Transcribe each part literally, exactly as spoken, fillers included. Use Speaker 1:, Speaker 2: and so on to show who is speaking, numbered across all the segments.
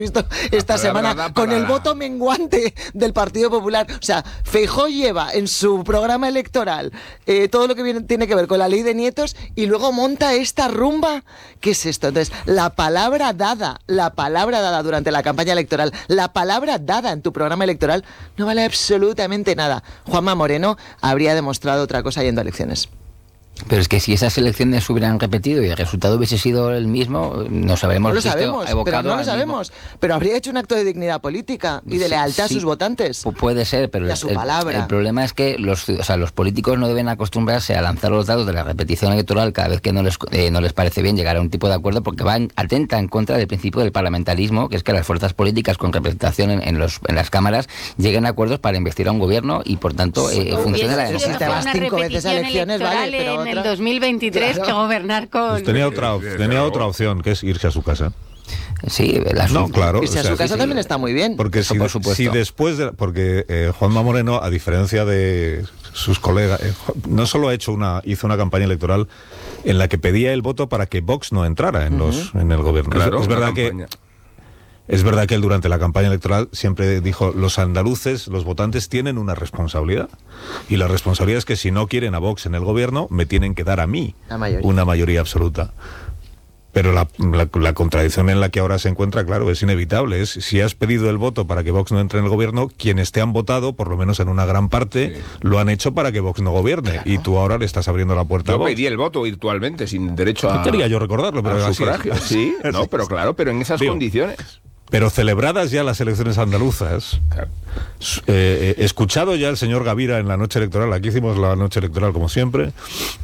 Speaker 1: visto esta semana con el voto menguante del Partido Popular. O sea, Feijóo lleva en su programa electoral eh, todo lo que viene, tiene que ver con la ley de nietos y luego monta esta rumba. ¿Qué es esto? Entonces, la palabra dada, la palabra dada durante la campaña electoral, la palabra dada en tu programa electoral no vale absolutamente nada. Juanma Moreno habría demostrado otra cosa yendo a elecciones.
Speaker 2: Pero es que si esas elecciones se hubieran repetido y el resultado hubiese sido el mismo, nos habremos
Speaker 1: no lo
Speaker 2: visto
Speaker 1: sabemos, pero no lo sabemos. Mismo. Pero habría hecho un acto de dignidad política y de lealtad sí, a sus votantes.
Speaker 2: Puede ser, pero
Speaker 1: y a su
Speaker 2: el,
Speaker 1: palabra.
Speaker 2: el problema es que los, o sea, los políticos no deben acostumbrarse a lanzar los dados de la repetición electoral cada vez que no les, eh, no les parece bien llegar a un tipo de acuerdo, porque van atenta en contra del principio del parlamentarismo, que es que las fuerzas políticas con representación en, en, los, en las cámaras lleguen a acuerdos para investir a un gobierno y, por tanto, eh, funcione la democracia.
Speaker 1: Si te vas cinco veces a elecciones, vale, pero
Speaker 3: en
Speaker 1: otra...
Speaker 3: el dos mil veintitrés claro. que gobernar con...
Speaker 4: Pues tenía otra, tenía otra opción, que es irse a su casa.
Speaker 2: Sí, la
Speaker 4: no, claro.
Speaker 1: Irse
Speaker 4: o sea,
Speaker 1: a su casa
Speaker 4: sí,
Speaker 1: también está muy bien.
Speaker 4: Porque si,
Speaker 2: por supuesto.
Speaker 4: si después de... Porque eh, Juanma Moreno, a diferencia de sus colegas, eh, no solo ha hecho una, hizo una campaña electoral en la que pedía el voto para que Vox no entrara en, uh-huh. los, en el gobierno.
Speaker 5: Claro,
Speaker 4: es, es verdad que... Es verdad que él durante la campaña electoral siempre dijo, los andaluces, los votantes tienen una responsabilidad. Y la responsabilidad es que si no quieren a Vox en el gobierno, me tienen que dar a mí
Speaker 1: mayoría.
Speaker 4: una mayoría absoluta. Pero la, la, la contradicción en la que ahora se encuentra, claro, es inevitable. Es si has pedido el voto para que Vox no entre en el gobierno, quienes te han votado, por lo menos en una gran parte, sí. lo han hecho para que Vox no gobierne. Claro. Y tú ahora le estás abriendo la puerta
Speaker 5: yo
Speaker 4: a Vox.
Speaker 5: Yo pedí el voto virtualmente, sin derecho a...
Speaker 4: No quería yo recordarlo, pero
Speaker 5: a sufragio. Sí, no, pero claro, pero en esas Digo, condiciones...
Speaker 4: Pero celebradas ya las elecciones andaluzas, claro. eh, eh, escuchado ya el señor Gavira en la noche electoral, aquí hicimos la noche electoral como siempre,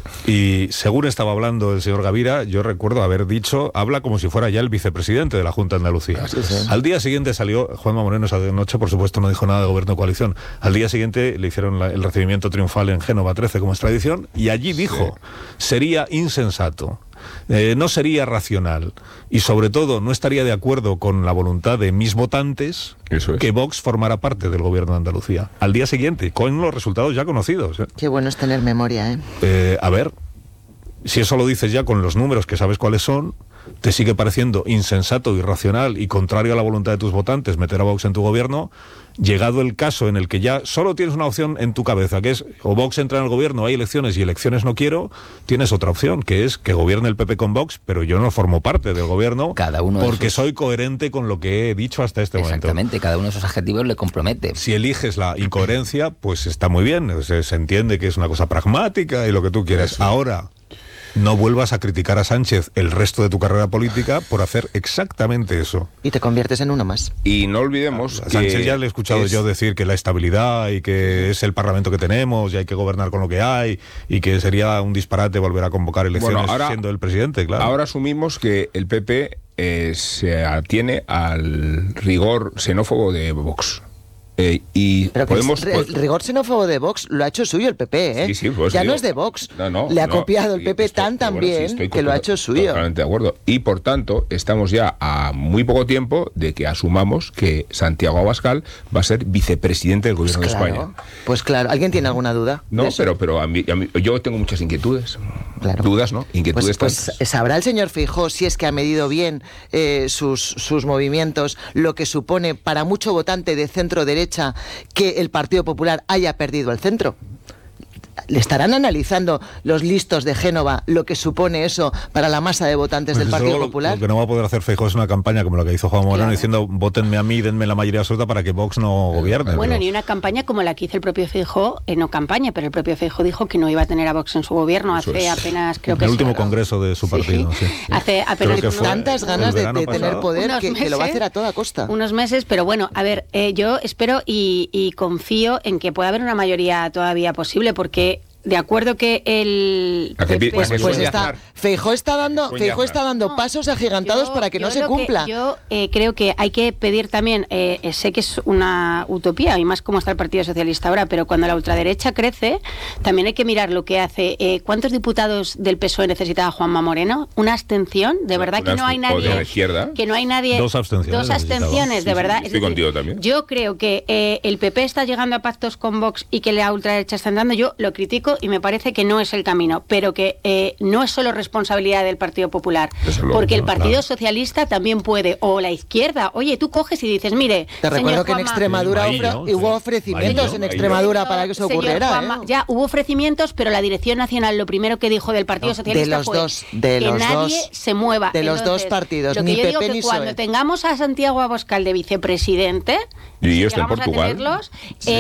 Speaker 4: y según estaba hablando el señor Gavira, yo recuerdo haber dicho, habla como si fuera ya el vicepresidente de la Junta de Andalucía. Sí, sí. Al día siguiente salió, Juanma Moreno esa noche por supuesto no dijo nada de gobierno de coalición, al día siguiente le hicieron la, el recibimiento triunfal en Génova trece como es tradición, y allí dijo, sí. sería insensato. Eh, no sería racional y sobre todo no estaría de acuerdo con la voluntad de mis votantes
Speaker 5: Eso es.
Speaker 4: que Vox formara parte del gobierno de Andalucía al día siguiente, con los resultados ya conocidos. ¿eh?
Speaker 1: Qué bueno es tener memoria, ¿eh?
Speaker 4: Eh, a ver, si eso lo dices ya con los números que sabes cuáles son, te sigue pareciendo insensato, irracional y contrario a la voluntad de tus votantes meter a Vox en tu gobierno, llegado el caso en el que ya solo tienes una opción en tu cabeza, que es o Vox entra en el gobierno, hay elecciones y elecciones no quiero, tienes otra opción, que es que gobierne el P P con Vox, pero yo no formo parte del gobierno
Speaker 2: cada uno
Speaker 4: porque
Speaker 2: esos...
Speaker 4: soy coherente con lo que he dicho hasta este
Speaker 2: Exactamente, momento. Exactamente, cada uno de esos adjetivos le compromete.
Speaker 4: Si eliges la incoherencia, pues está muy bien, se, se entiende que es una cosa pragmática y lo que tú quieras. Sí. Ahora... no vuelvas a criticar a Sánchez el resto de tu carrera política por hacer exactamente eso.
Speaker 1: Y te conviertes en uno más.
Speaker 5: Y no olvidemos
Speaker 4: a
Speaker 5: que...
Speaker 4: Sánchez ya le he escuchado es... yo decir que la estabilidad y que es el Parlamento que tenemos y hay que gobernar con lo que hay y que sería un disparate volver a convocar elecciones bueno, ahora, siendo el presidente, claro.
Speaker 5: Ahora asumimos que el P P eh, se atiene al rigor xenófobo de Vox. Eh, y
Speaker 1: Pero
Speaker 5: podemos,
Speaker 1: que el rigor xenófobo de Vox lo ha hecho suyo el P P, ¿eh?
Speaker 5: Sí, sí, pues
Speaker 1: ya
Speaker 5: digo,
Speaker 1: no es de Vox.
Speaker 5: No, no,
Speaker 1: Le ha
Speaker 5: no,
Speaker 1: copiado el P P
Speaker 5: estoy,
Speaker 1: tan tan
Speaker 5: bueno,
Speaker 1: bien
Speaker 5: sí,
Speaker 1: que lo ha hecho suyo.
Speaker 5: Totalmente de acuerdo. Y por tanto, estamos ya a muy poco tiempo de que asumamos que Santiago Abascal va a ser vicepresidente del gobierno
Speaker 1: pues claro,
Speaker 5: de España.
Speaker 1: Pues claro, ¿alguien tiene alguna duda?
Speaker 5: No, pero, pero a mí, a mí, yo tengo muchas inquietudes.
Speaker 1: Claro.
Speaker 5: Dudas, ¿no? Inquietudes
Speaker 1: pues, pues sabrá el señor Feijóo si es que ha medido bien eh, sus, sus movimientos, lo que supone para mucho votante de centro derecha que el Partido Popular haya perdido el centro. ¿Le estarán analizando los listos de Génova lo que supone eso para la masa de votantes pues del Partido
Speaker 4: luego,
Speaker 1: Popular?
Speaker 4: Lo que no va a poder hacer Feijóo es una campaña como la que hizo Juan Moreno, claro, diciendo votenme a mí, denme la mayoría absoluta para que Vox no gobierne.
Speaker 3: Bueno,
Speaker 4: pero...
Speaker 3: ni una campaña como la que hizo el propio Feijóo, eh, no campaña, pero el propio Feijóo dijo que no iba a tener a Vox en su gobierno eso hace es. apenas, creo
Speaker 4: el
Speaker 3: que
Speaker 4: el
Speaker 3: es
Speaker 4: último
Speaker 3: claro.
Speaker 4: congreso de su partido. Sí.
Speaker 3: Sí. Sí. Hace apenas
Speaker 1: que tantas ganas de, de tener poder que,
Speaker 3: meses,
Speaker 1: que lo va a hacer a toda costa.
Speaker 3: Unos meses, pero bueno, a ver, eh, yo espero y, y confío en que pueda haber una mayoría todavía posible, porque de acuerdo que el
Speaker 5: pues,
Speaker 1: pues, pues está Feijóo está dando Feijóo está dando no, pasos agigantados yo, para que no se cumpla.
Speaker 3: Que, yo eh, creo que hay que pedir también, eh, sé que es una utopía y más como está el Partido Socialista ahora, pero cuando la ultraderecha crece, también hay que mirar lo que hace. Eh, ¿Cuántos diputados del P S O E necesitaba Juanma Moreno? Una abstención, de verdad que no hay nadie.
Speaker 5: De la izquierda.
Speaker 3: Que no hay nadie.
Speaker 4: Dos abstenciones.
Speaker 3: Dos abstenciones, de
Speaker 5: sí,
Speaker 3: verdad.
Speaker 5: Sí, estoy
Speaker 3: es
Speaker 5: contigo
Speaker 3: decir,
Speaker 5: también.
Speaker 3: Yo creo que eh, el P P está llegando a pactos con Vox y que la ultraderecha está entrando. Yo lo critico acuerdo y me parece que no es el camino, pero que eh, no es solo responsabilidad del Partido Popular,
Speaker 5: luego,
Speaker 3: porque el
Speaker 4: no,
Speaker 3: Partido
Speaker 4: claro.
Speaker 3: Socialista también puede, o la izquierda. Oye, tú coges y dices, mire,
Speaker 1: Te recuerdo que en
Speaker 3: Juanma,
Speaker 1: Extremadura
Speaker 4: Baillo,
Speaker 1: ofre-
Speaker 4: sí.
Speaker 1: hubo ofrecimientos
Speaker 4: Baillo,
Speaker 1: en
Speaker 5: Baillo.
Speaker 1: Extremadura para que eso
Speaker 3: Señor
Speaker 1: ocurriera.
Speaker 3: Juanma,
Speaker 1: ¿eh?
Speaker 3: Ya hubo ofrecimientos, pero la Dirección Nacional lo primero que dijo del Partido
Speaker 1: No,
Speaker 3: Socialista
Speaker 1: de los
Speaker 3: fue
Speaker 1: dos, de
Speaker 3: que
Speaker 1: los
Speaker 3: nadie
Speaker 1: dos,
Speaker 3: se mueva.
Speaker 1: de los dos
Speaker 3: Entonces,
Speaker 1: partidos,
Speaker 3: lo que
Speaker 1: ni
Speaker 3: yo digo
Speaker 1: P P
Speaker 3: que
Speaker 1: ni
Speaker 3: cuando
Speaker 1: P S O E.
Speaker 3: tengamos a Santiago Abascal de vicepresidente,
Speaker 5: Y yo
Speaker 3: si
Speaker 5: estoy en
Speaker 3: llegamos a
Speaker 5: Portugal.
Speaker 3: tenerlos,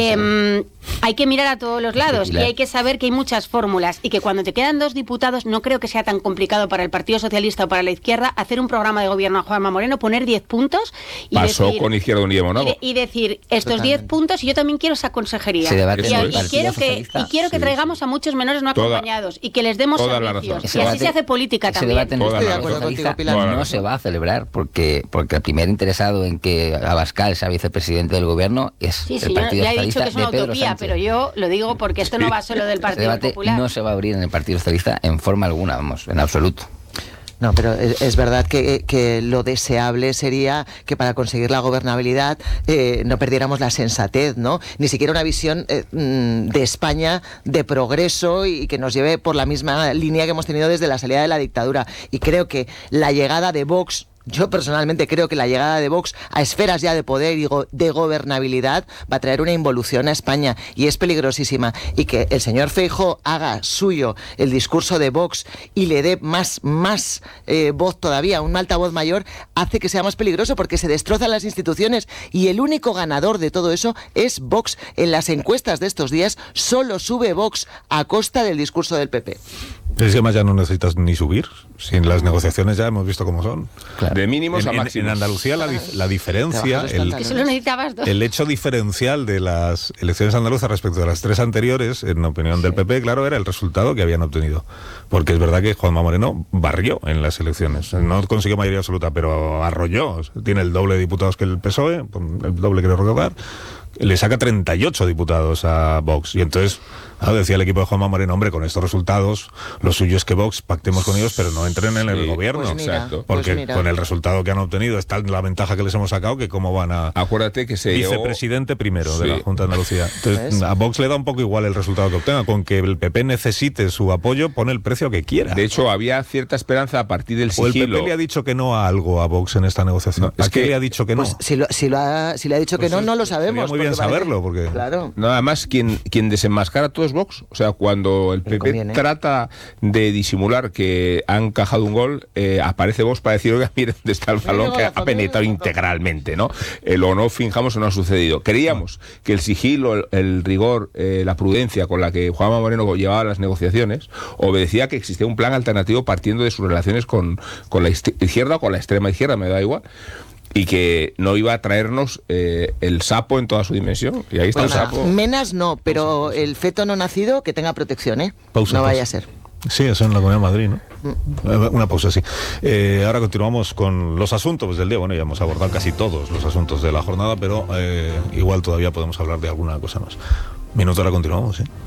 Speaker 3: eh, hay que mirar a todos los lados y
Speaker 2: Pilar.
Speaker 3: hay que saber que hay muchas fórmulas y que cuando te quedan dos diputados no creo que sea tan complicado para el Partido Socialista o para la izquierda hacer un programa de gobierno a Juanma Moreno, poner diez puntos y
Speaker 5: Pasó
Speaker 3: decir,
Speaker 5: con Izquierda Unida de
Speaker 3: y,
Speaker 5: Monago.
Speaker 3: de- y decir estos diez
Speaker 1: Totalmente.
Speaker 3: puntos y yo también quiero esa consejería.
Speaker 2: Se debate
Speaker 3: y,
Speaker 5: en el
Speaker 3: y
Speaker 5: Partido
Speaker 3: quiero que,
Speaker 2: Socialista.
Speaker 3: y quiero que
Speaker 5: Sí,
Speaker 3: traigamos a muchos menores no
Speaker 5: Toda-
Speaker 3: acompañados y que les demos
Speaker 5: toda la
Speaker 3: servicios.
Speaker 5: razón.
Speaker 3: Y
Speaker 2: Ese
Speaker 3: así
Speaker 2: debate-
Speaker 3: se hace política
Speaker 2: ese
Speaker 3: también.
Speaker 2: debate en el
Speaker 5: Toda la
Speaker 2: Partido
Speaker 1: razón. Estoy de acuerdo
Speaker 2: Socialista
Speaker 1: contigo, Pilar.
Speaker 5: Toda la
Speaker 2: no
Speaker 5: razón.
Speaker 2: se va a celebrar porque, porque el primer interesado en que Abascal sea vicepresidente del gobierno es
Speaker 3: Sí, sí,
Speaker 2: el
Speaker 3: yo
Speaker 2: Partido
Speaker 3: ya he dicho
Speaker 2: Socialista
Speaker 3: que es una
Speaker 2: de Pedro
Speaker 3: utopía,
Speaker 2: Sánchez.
Speaker 3: pero yo lo digo porque esto no va solo del
Speaker 2: Ese
Speaker 3: Partido
Speaker 2: debate
Speaker 3: Popular.
Speaker 2: no se va a abrir en el Partido Socialista en forma alguna, vamos, en absoluto.
Speaker 1: No, pero es, es verdad que, que lo deseable sería que para conseguir la gobernabilidad eh, no perdiéramos la sensatez, ¿no? Ni siquiera una visión eh, mm, de España de progreso y que nos lleve por la misma línea que hemos tenido desde la salida de la dictadura. Y creo que la llegada de Vox... Yo personalmente creo que la llegada de Vox a esferas ya de poder y go- de gobernabilidad va a traer una involución a España y es peligrosísima. Y que el señor Feijóo haga suyo el discurso de Vox y le dé más, más eh, voz todavía, un altavoz mayor, hace que sea más peligroso porque se destrozan las instituciones y el único ganador de todo eso es Vox. En las encuestas de estos días solo sube Vox a costa del discurso del P P.
Speaker 4: Es que además ya no necesitas ni subir. Sin las negociaciones ya hemos visto cómo son.
Speaker 5: De mínimos
Speaker 4: En,
Speaker 5: a
Speaker 4: en-
Speaker 5: máximos.
Speaker 4: en Andalucía la, dif- la diferencia,
Speaker 1: Trabajar los
Speaker 4: el,
Speaker 1: pantalones.
Speaker 3: Que solo necesitabas dos.
Speaker 4: el hecho diferencial de las elecciones andaluzas respecto de las tres anteriores, en opinión del P P, claro, era el resultado que habían obtenido. Porque es verdad que Juanma Moreno barrió en las elecciones. No consiguió mayoría absoluta, pero arrolló. Tiene el doble de diputados que el P S O E, el doble quiero recordar. Le saca treinta y ocho diputados a Vox. Y entonces, claro, decía el equipo de Juanma Moreno, hombre, con estos resultados, lo suyo es que Vox pactemos con ellos, pero no entren en el
Speaker 5: Sí,
Speaker 4: gobierno.
Speaker 1: pues mira,
Speaker 5: exacto.
Speaker 1: pues
Speaker 4: Porque
Speaker 1: mira.
Speaker 4: con el resultado que han obtenido, está la ventaja que les hemos sacado, que cómo van a...
Speaker 5: Acuérdate que se llegó-
Speaker 4: Vicepresidente primero de
Speaker 5: Sí.
Speaker 4: la Junta de Andalucía. Entonces,
Speaker 1: ¿Ves?
Speaker 4: a Vox le da un poco igual el resultado que obtenga. Con que el P P necesite su apoyo, pone el precio que quiera.
Speaker 5: De hecho, había cierta esperanza a partir del
Speaker 4: ¿O el P
Speaker 5: sigilo.
Speaker 4: P le ha dicho que no a algo a Vox en esta negociación?
Speaker 5: No, es
Speaker 4: ¿A qué
Speaker 5: que-
Speaker 4: le ha dicho que no?
Speaker 1: Pues si, lo, si, lo ha, si le ha dicho
Speaker 4: Pues
Speaker 1: que no, no lo
Speaker 4: sería
Speaker 1: sabemos.
Speaker 4: muy bien
Speaker 1: porque parece-
Speaker 4: saberlo, porque-
Speaker 1: Claro.
Speaker 5: Nada más, quien, quien desenmascara todo es Vox. O sea, cuando el
Speaker 1: Le
Speaker 5: P P
Speaker 1: conviene.
Speaker 5: trata de disimular que han encajado un gol, eh, aparece Vox para decir, oiga, miren dónde está el balón que ha penetrado integralmente, ¿no? Eh, lo no finjamos o no ha sucedido. Creíamos que el sigilo, el, el rigor, eh, la prudencia con la que Juanma Moreno llevaba las negociaciones obedecía que existía un plan alternativo partiendo de sus relaciones con, con la izquierda o con la extrema izquierda, me da igual. Y que no iba a traernos eh, el sapo en toda su dimensión. Y ahí está
Speaker 1: Pues
Speaker 5: el
Speaker 1: nada,
Speaker 5: sapo.
Speaker 1: menas no, pero el feto no nacido que tenga protección, ¿eh?
Speaker 4: Pausa,
Speaker 1: no vaya
Speaker 4: pausa.
Speaker 1: a ser.
Speaker 4: Sí, eso en la Comunidad de Madrid, ¿no? Eh, Una pausa, sí. Eh, ahora continuamos con los asuntos del día. Bueno, ya hemos abordado casi todos los asuntos de la jornada, pero eh, igual todavía podemos hablar de alguna cosa más. Minuto, ahora continuamos, ¿sí?